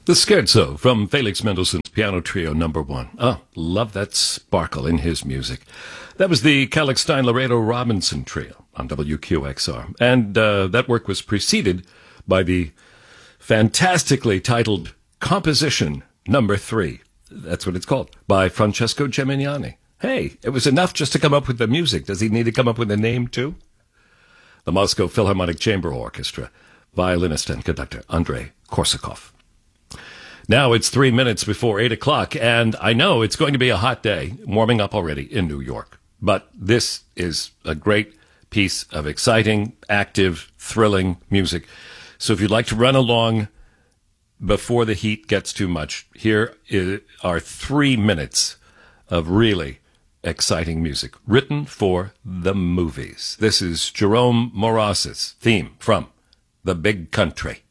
The Scherzo from Felix Mendelssohn's Piano Trio #1. Oh, love that sparkle in his music. That was the Kalkstein-Laredo-Robinson Trio on WQXR. And that work was preceded by the fantastically titled Composition #3. That's what it's called, by Francesco Gemignani. Hey, it was enough just to come up with the music. Does he need to come up with a name, too? The Moscow Philharmonic Chamber Orchestra, violinist and conductor Andrei Korsakov. Now it's 3 minutes before 8 o'clock, and I know it's going to be a hot day, warming up already in New York. But this is a great piece of exciting, active, thrilling music. So if you'd like to run along before the heat gets too much, here are 3 minutes of really exciting music written for the movies. This is Jerome Moras's theme from The Big Country.